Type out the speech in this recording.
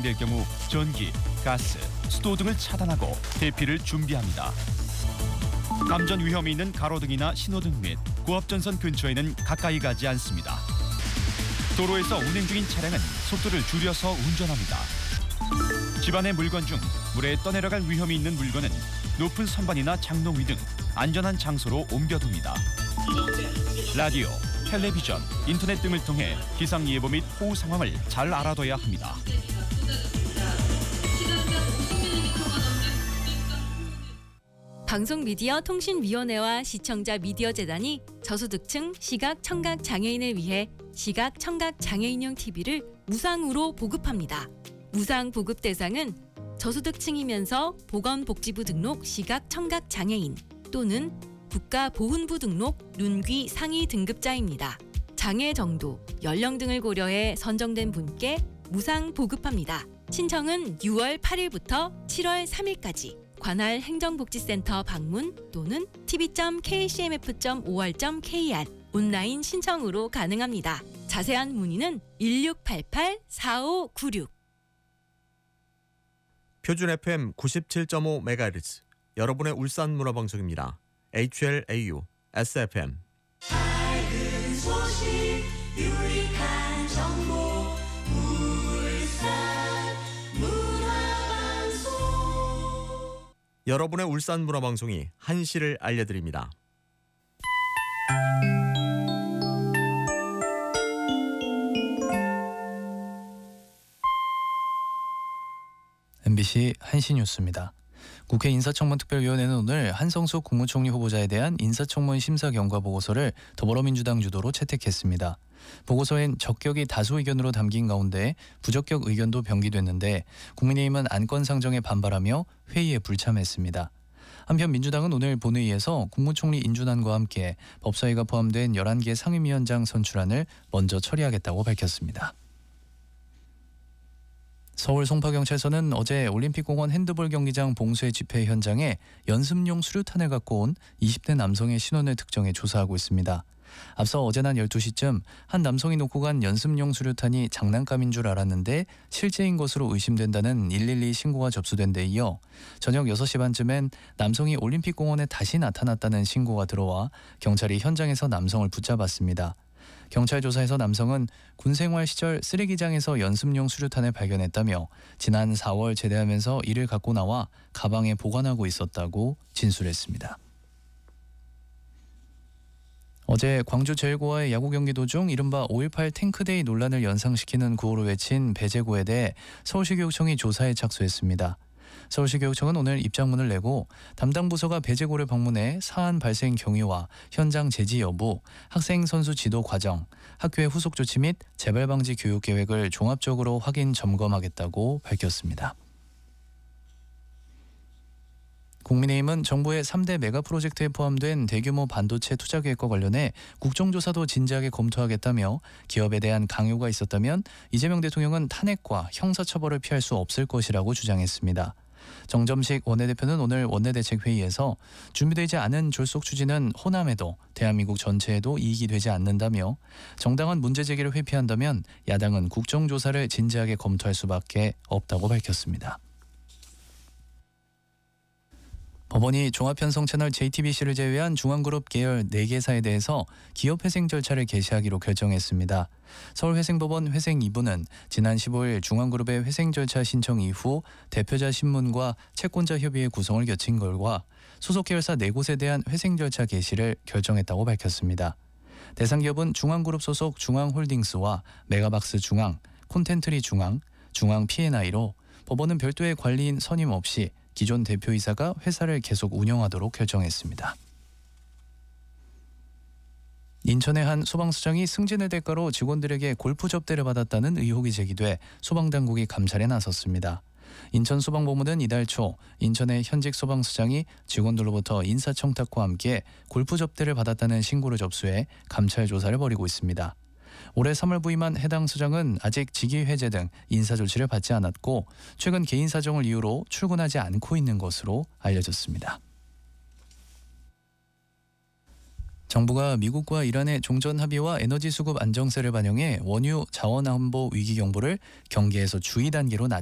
발생될 경우 전기, 가스, 수도 등을 차단하고 대피를 준비합니다. 감전 위험이 있는 가로등이나 신호등 및 고압전선 근처에는 가까이 가지 않습니다. 도로에서 운행 중인 차량은 속도를 줄여서 운전합니다. 집안의 물건 중 물에 떠내려갈 위험이 있는 물건은 높은 선반이나 장롱 위 등 안전한 장소로 옮겨둡니다. 라디오, 텔레비전, 인터넷 등을 통해 기상예보 및 호우 상황을 잘 알아둬야 합니다. 방송미디어통신위원회와 시청자미디어재단이 저소득층 시각, 청각 장애인을 위해 시각, 청각 장애인용 TV를 무상으로 보급합니다. 무상 보급 대상은 저소득층이면서 보건복지부 등록 시각, 청각 장애인 또는 국가보훈부 등록 눈귀 상위 등급자입니다. 장애 정도, 연령 등을 고려해 선정된 분께 무상 보급합니다. 신청은 6월 8일부터 7월 3일까지 관할 행정복지센터 방문 또는 tv.kcmf.or.kr 온라인 신청으로 가능합니다. 자세한 문의는 1688-4596. 표준 FM 97.5MHz 여러분의 울산 문화방송입니다. HLAU SFM. 밝은 소식 유익한 정보 울산 문화방송. 여러분의 울산 문화방송이 한시를 알려드립니다. MBC 한시 뉴스입니다. 국회 인사청문특별위원회는 오늘 한성수 국무총리 후보자에 대한 인사청문 심사 경과 보고서를 더불어민주당 주도로 채택했습니다. 보고서엔 적격이 다수 의견으로 담긴 가운데 부적격 의견도 병기됐는데 국민의힘은 안건 상정에 반발하며 회의에 불참했습니다. 한편 민주당은 오늘 본회의에서 국무총리 인준안과 함께 법사위가 포함된 11개 상임위원장 선출안을 먼저 처리하겠다고 밝혔습니다. 서울 송파경찰서는 어제 올림픽공원 핸드볼 경기장 봉쇄 집회 현장에 연습용 수류탄을 갖고 온 20대 남성의 신원을 특정해 조사하고 있습니다. 앞서 어제 낮 12시쯤 한 남성이 놓고 간 연습용 수류탄이 장난감인 줄 알았는데 실제인 것으로 의심된다는 112 신고가 접수된 데 이어 저녁 6시 반쯤엔 남성이 올림픽공원에 다시 나타났다는 신고가 들어와 경찰이 현장에서 남성을 붙잡았습니다. 경찰 조사에서 남성은 군생활 시절 쓰레기장에서 연습용 수류탄을 발견했다며 지난 4월 제대하면서 이를 갖고 나와 가방에 보관하고 있었다고 진술했습니다. 어제 광주 제일고와의 야구 경기 도중 이른바 5.18 탱크데이 논란을 연상시키는 구호로 외친 배제고에 대해 서울시교육청이 조사에 착수했습니다. 서울시교육청은 오늘 입장문을 내고 담당 부서가 배제고를 방문해 사안 발생 경위와 현장 제지 여부, 학생 선수 지도 과정, 학교의 후속 조치 및 재발 방지 교육 계획을 종합적으로 확인 점검하겠다고 밝혔습니다. 국민의힘은 정부의 3대 메가 프로젝트에 포함된 대규모 반도체 투자 계획과 관련해 국정조사도 진지하게 검토하겠다며 기업에 대한 강요가 있었다면 이재명 대통령은 탄핵과 형사처벌을 피할 수 없을 것이라고 주장했습니다. 정점식 원내대표는 오늘 원내대책회의에서 준비되지 않은 졸속 추진은 호남에도 대한민국 전체에도 이익이 되지 않는다며 정당한 문제 제기를 회피한다면 야당은 국정조사를 진지하게 검토할 수밖에 없다고 밝혔습니다. 법원이 종합편성 채널 JTBC를 제외한 중앙그룹 계열 4개사에 대해서 기업회생 절차를 개시하기로 결정했습니다. 서울회생법원 회생 2부는 지난 15일 중앙그룹의 회생 절차 신청 이후 대표자 신문과 채권자 협의회 구성을 거친 결과 소속 계열사 4곳에 대한 회생 절차 개시를 결정했다고 밝혔습니다. 대상 기업은 중앙그룹 소속 중앙홀딩스와 메가박스 중앙, 콘텐트리 중앙, 중앙 P&I로 법원은 별도의 관리인 선임 없이 기존 대표이사가 회사를 계속 운영하도록 결정했습니다. 인천의 한 소방수장이 승진을 대가로 직원들에게 골프 접대를 받았다는 의혹이 제기돼 소방당국이 감찰에 나섰습니다. 인천소방본부는 이달 초 인천의 현직 소방수장이 직원들로부터 인사청탁과 함께 골프 접대를 받았다는 신고를 접수해 감찰 조사를 벌이고 있습니다. 올해 3월 부임한 해당 수장은 아직 직위 해제 등 인사 조치를 받지 않았고 최근 개인 사정을 이유로 출근하지 않고 있는 것으로 알려졌습니다. 정부가 미국과 이란의 종전 합의와 에너지 수급 안정세를 반영해 원유 자원 안보 위기 경보를 경계에서 주의 단계로